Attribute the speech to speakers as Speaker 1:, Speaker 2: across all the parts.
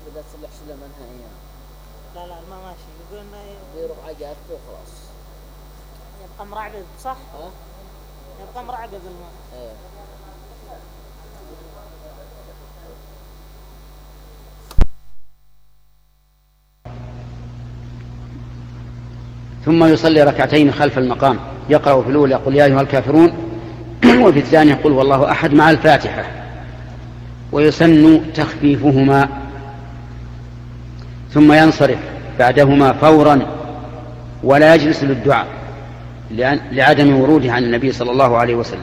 Speaker 1: إذا تصلح سلة منها أيام.
Speaker 2: لا ما ماشي، يقول إنه
Speaker 1: بيروح عجافته وخلاص.
Speaker 2: يبقى مرعبد صح؟ يبقى مرعبد الماء.
Speaker 3: ثم يصلي ركعتين خلف المقام، يقرأ في الأولى قل يا أيها الكافرون وفي الثانية قل والله أحد مع الفاتحة، ويسن تخفيفهما، ثم ينصرف بعدهما فورا ولا يجلس للدعاء لعدم وروده عن النبي صلى الله عليه وسلم.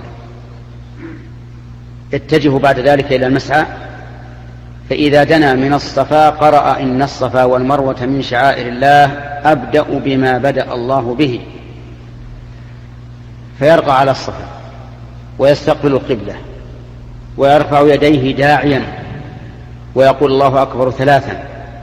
Speaker 3: يتجه بعد ذلك إلى المسعى، فإذا دنا من الصفا قرأ إن الصفا والمروة من شعائر الله أبدأ بما بدأ الله به، فيرقى على الصفا ويستقبل القبلة ويرفع يديه داعيا ويقول الله أكبر 3: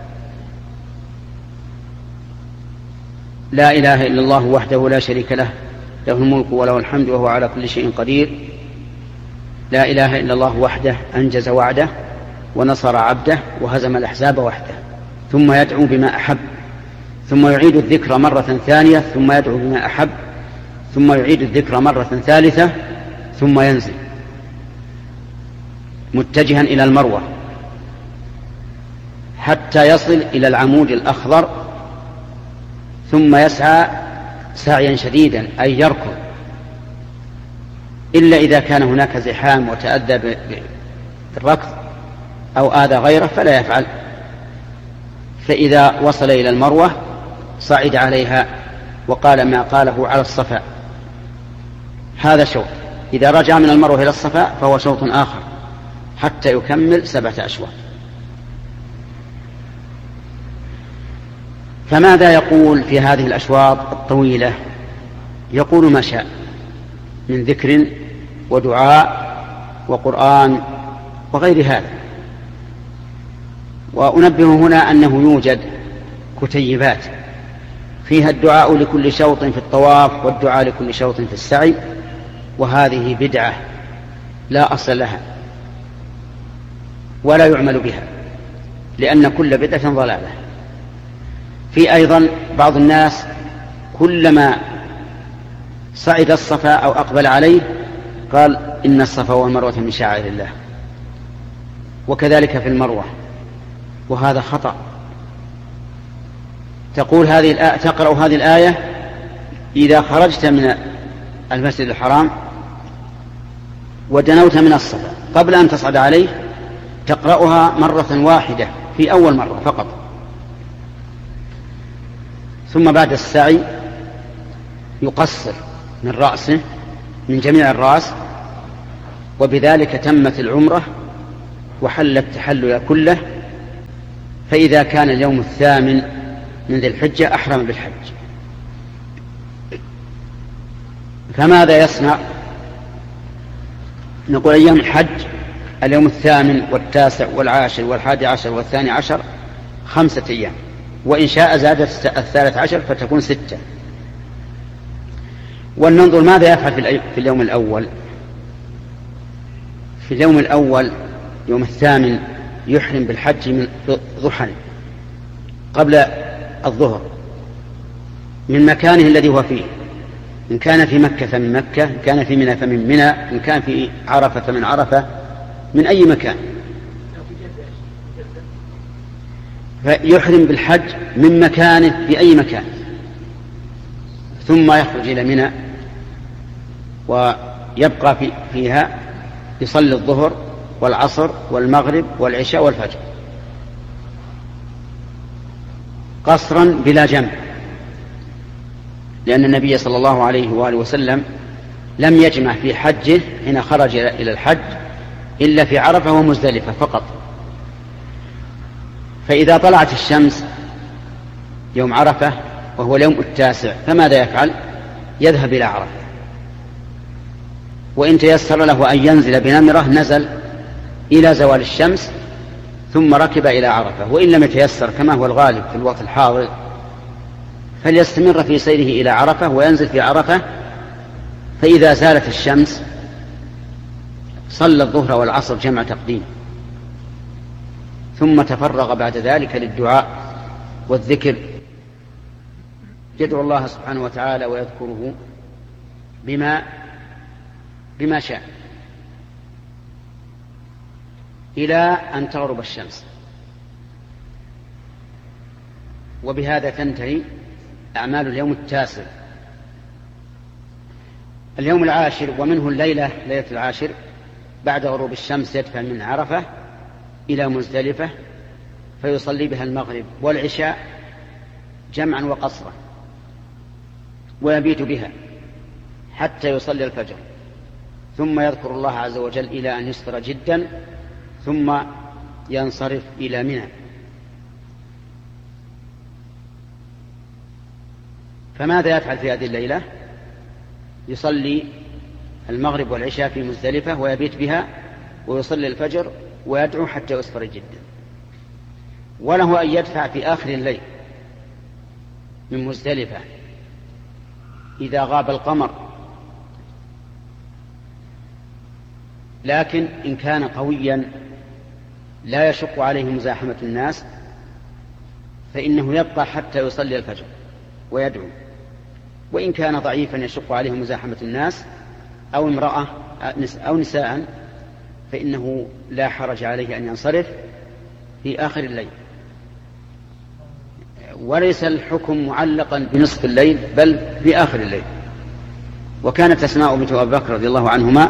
Speaker 3: لا إله إلا الله وحده لا شريك له، له الملك وله الحمد وهو على كل شيء قدير، لا إله إلا الله وحده أنجز وعده ونصر عبده وهزم الأحزاب وحده. ثم يدعو بما أحب، ثم يعيد الذكر مرة ثانية، ثم يدعو بما أحب، ثم يعيد الذكر مرة ثالثة، ثم ينزل متجها إلى المروة حتى يصل إلى العمود الأخضر، ثم يسعى سعيا شديدا أي يركض، إلا إذا كان هناك زحام وتأذى بالركض أو آذى غيره فلا يفعل. فإذا وصل إلى المروة صعد عليها وقال ما قاله على الصفا. هذا شوط. إذا رجع من المروة إلى الصفا فهو شوط آخر حتى يكمل 7 أشواط. فماذا يقول في هذه الأشواط الطويلة؟ يقول ما شاء من ذكر ودعاء وقرآن وغير هذا. وأنبه هنا أنه يوجد كتيبات فيها الدعاء لكل شوط في الطواف والدعاء لكل شوط في السعي، وهذه بدعة لا أصل لها ولا يعمل بها، لأن كل بدعة ضلالة. في أيضا بعض الناس كلما صعد الصفا أو أقبل عليه قال إن الصفا والمروة من شعائر الله، وكذلك في المروة، وهذا خطأ. تقرأ هذه الآية إذا خرجت من المسجد الحرام ودنوت من الصفا قبل أن تصعد عليه تقرأها مرة واحدة في أول مرة فقط، ثم بعد السعي يقصر من رأسه من جميع الرأس، وبذلك تمت العمرة وحل التحلل كله. فإذا كان اليوم 8 من ذي الحجة أحرم بالحج. فماذا يصنع؟ نقول أيام الحج اليوم 8 والتاسع والعاشر والحادي عشر والثاني عشر 5 أيام، وإن شاء زادت 13 فتكون 6. وننظر ماذا يفعل في اليوم الأول. في اليوم الأول يوم 8 يحرم بالحج من ضحى قبل الظهر من مكانه الذي هو فيه، إن كان في مكة فمن مكة، إن كان في منى فمن منى، إن كان في عرفة فمن عرفة، من أي مكان. فيحرم بالحج من مكانه في أي مكان، ثم يخرج إلى منى ويبقى فيها يصلي الظهر والعصر والمغرب والعشاء والفجر قصرا بلا جمع، لأن النبي صلى الله عليه وآله وسلم لم يجمع في حجه حين خرج إلى الحج إلا في عرفة ومزدلفة فقط. فإذا طلعت الشمس يوم عرفة وهو اليوم 9 فماذا يفعل؟ يذهب إلى عرفة، وإن تيسر له أن ينزل بنمرة نزل إلى زوال الشمس ثم ركب إلى عرفة، وإن لم يتيسر كما هو الغالب في الوقت الحاضر فليستمر في سيره إلى عرفة وينزل في عرفة، فإذا زالت الشمس صلى الظهر والعصر جمع تقديم ثم تفرغ بعد ذلك للدعاء والذكر، يدعو الله سبحانه وتعالى ويذكره بما شاء إلى أن تغرب الشمس. وبهذا تنتهي أعمال اليوم التاسع. اليوم العاشر ومنه ليلة العاشر بعد غروب الشمس يدفع من عرفة إلى مزدلفة فيصلي بها المغرب والعشاء جمعا وقصرا، ويبيت بها حتى يصلي الفجر، ثم يذكر الله عز وجل إلى أن يسفر جدا، ثم ينصرف إلى منى. فماذا يفعل في هذه الليلة؟ يصلي المغرب والعشاء في مزدلفة ويبيت بها ويصلي الفجر ويدعو حتى يسفر جدا. وله أن يدفع في آخر الليل من مزدلفة إذا غاب القمر، لكن إن كان قويا لا يشق عليه مزاحمة الناس فإنه يبقى حتى يصلي الفجر ويدعو. وإن كان ضعيفا يشق عليه مزاحمة الناس أو امرأة أو نساء فإنه لا حرج عليه أن ينصرف في آخر الليل. وليس الحكم معلقا بنصف الليل بل في آخر الليل. وكانت أسماء بنت أبي بكر رضي الله عنهما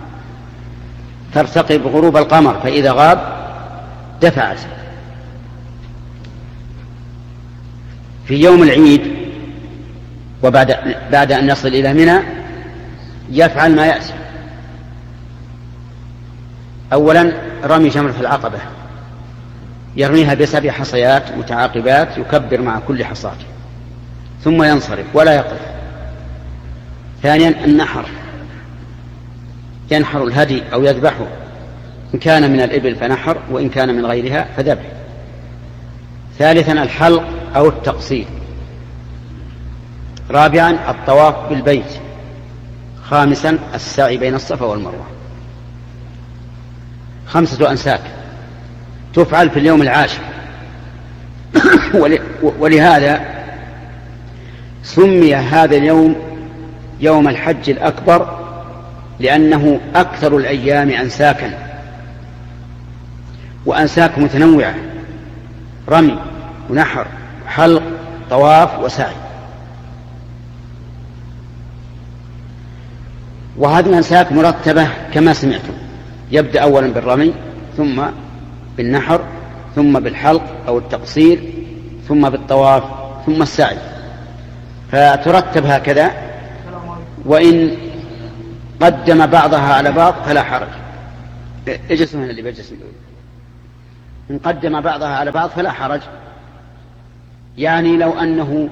Speaker 3: ترتقب غروب القمر، فإذا غاب دفعت. في يوم العيد بعد أن يصل إلى منى يفعل ما يأتي. أولا رمي جمرة العقبة، يرميها ب7 حصيات متعاقبات يكبر مع كل حصاة، ثم ينصرف ولا يقف. ثانيا النحر، ينحر الهدي أو يذبحه، إن كان من الإبل فنحر وإن كان من غيرها فذبح. ثالثا الحلق أو التقصير. رابعا الطواف بالبيت. خامسا السعي بين الصفا والمروة. 5 أنساك تفعل في اليوم العاشر. ولهذا سمي هذا اليوم يوم الحج الأكبر، لأنه أكثر الأيام أنساكا، وأنساك متنوعة: رمي ونحر وحلق طواف وسعي. وهذه الأنساك مرتبة كما سمعتم، يبدأ أولا بالرمي، ثم بالنحر، ثم بالحلق أو التقصير، ثم بالطواف، ثم السعي، فترتب هكذا. وإن قدم بعضها على بعض فلا حرج. اجلسوا هنا اللي بيجلسوا. إن قدم بعضها على بعض فلا حرج. يعني لو أنه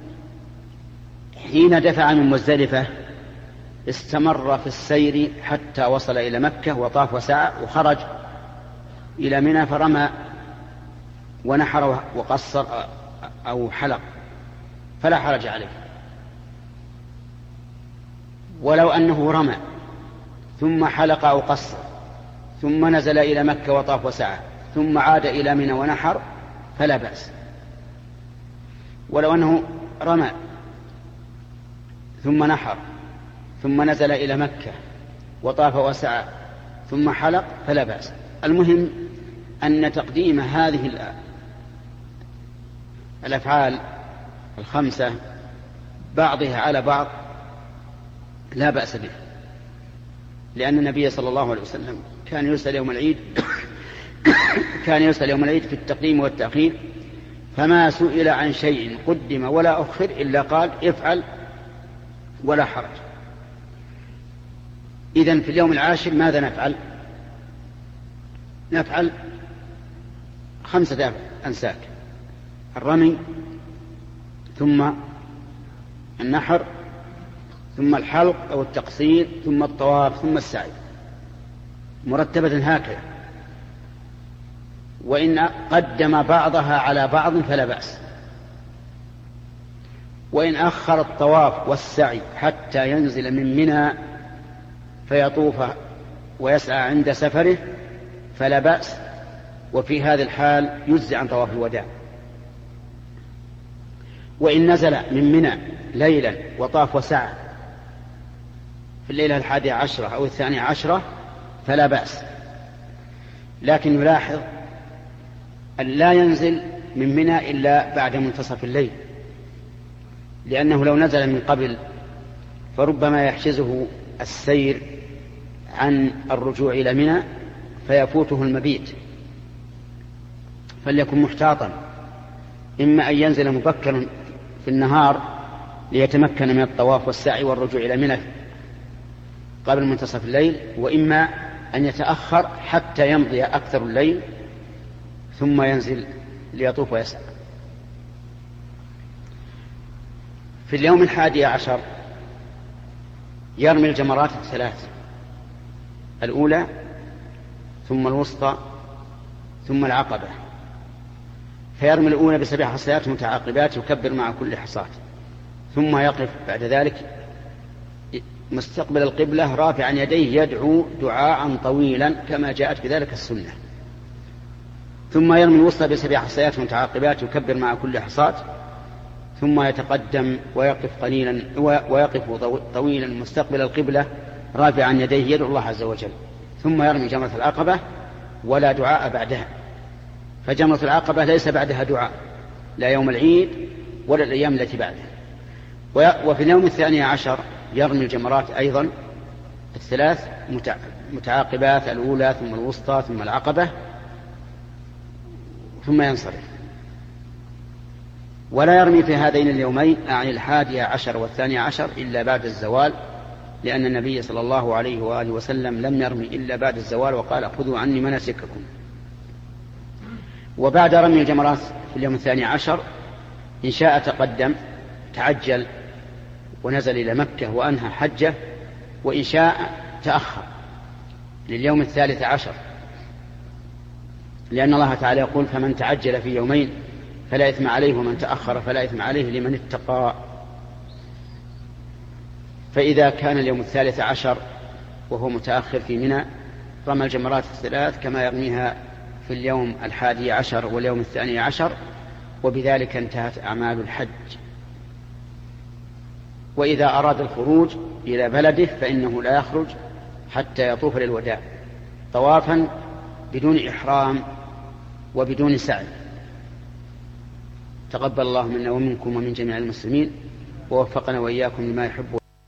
Speaker 3: حين دفع من مزدلفة استمر في السير حتى وصل إلى مكة وطاف وسعى وخرج إلى منى فرمى ونحر وقصر أو حلق فلا حرج عليه. ولو أنه رمى ثم حلق أو قصر ثم نزل إلى مكة وطاف وسعى ثم عاد إلى منى ونحر فلا بأس. ولو أنه رمى ثم نحر ثم نزل إلى مكة وطاف وسعى ثم حلق فلا بأس. المهم أن تقديم هذه الأفعال 5 بعضها على بعض لا بأس به، لأن النبي صلى الله عليه وسلم كان يسأل يوم العيد في التقديم والتأخير، فما سئل عن شيء قدم ولا أخر إلا قال افعل ولا حرج. إذن في اليوم العاشر ماذا نفعل؟ نفعل 5 أنساك: الرمي، ثم النحر، ثم الحلق أو التقصير، ثم الطواف، ثم السعي، مرتبة هكذا. وإن قدم بعضها على بعض فلا بأس. وإن أخر الطواف والسعي حتى ينزل من منى فيطوف ويسعى عند سفره فلا بأس، وفي هذه الحال يجزي عن طواف الوداع. وإن نزل من منى ليلا وطاف وسعى في الليلة 11 أو 12 فلا بأس، لكن يلاحظ أن لا ينزل من منى إلا بعد منتصف الليل، لأنه لو نزل من قبل فربما يحجزه السير عن الرجوع إلى منى فيفوته المبيت، فليكن محتاطا، إما أن ينزل مبكرا في النهار ليتمكن من الطواف والسعي والرجوع إلى منى قبل منتصف الليل، وإما أن يتأخر حتى يمضي أكثر الليل ثم ينزل ليطوف ويسعى. في اليوم 11 يرمي الجمرات الثلاث، الأولى ثم الوسطى ثم العقبة، فيرمي الأولى ب7 حصيات متعاقبات يكبر مع كل حصاة، ثم يقف بعد ذلك مستقبل القبلة رافعا يديه يدعو دعاء طويلا كما جاءت بذلك السنة، ثم يرمي الوسطى ب7 حصيات متعاقبات يكبر مع كل حصاة، ثم يتقدم ويقف قليلا ويقف طويلا مستقبل القبلة رافعا يديه يدعو الله عز وجل، ثم يرمي جمرة العقبة ولا دعاء بعدها، فجمرة العقبة ليس بعدها دعاء لا يوم العيد ولا الأيام التي بعدها. وفي اليوم 12 يرمي الجمرات أيضا الثلاث متعاقبات، الأولى ثم الوسطى ثم العقبة، ثم ينصرف. ولا يرمي في هذين اليومين عن 11 و12 إلا بعد الزوال، لأن النبي صلى الله عليه وآله وسلم لم يرمي إلا بعد الزوال وقال خذوا عني مناسككم. وبعد رمي الجمرات في اليوم 12 إن شاء تقدم تعجل ونزل إلى مكة وأنهى حجه، وإن شاء تأخر لليوم 13، لأن الله تعالى يقول فمن تعجل في يومين فلا إثم عليه ومن تأخر فلا إثم عليه لمن اتقى. فإذا كان اليوم 13 وهو متأخر في منى رمى الجمرات الثلاث كما يرميها في اليوم 11 واليوم 12، وبذلك انتهت أعمال الحج. وإذا أراد الخروج إلى بلده فإنه لا يخرج حتى يطوف للوداع طوافا بدون إحرام وبدون سعي. تقبل الله منا ومنكم ومن جميع المسلمين ووفقنا وإياكم لما يحب.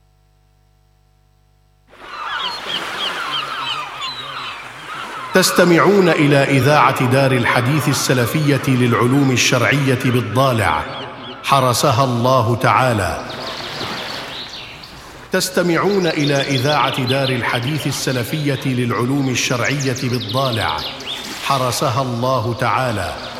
Speaker 4: تستمعون إلى إذاعة دار الحديث السلفية للعلوم الشرعية بالضالع حرسها الله تعالى. تستمعون إلى إذاعة دار الحديث السلفية للعلوم الشرعية بالضالع حرسها الله تعالى.